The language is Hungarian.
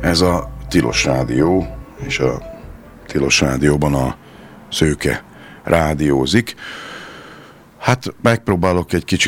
Ez a Tilos Rádió, és a Tilos Rádióban a Szőke rádiózik. Hát megpróbálok egy kicsit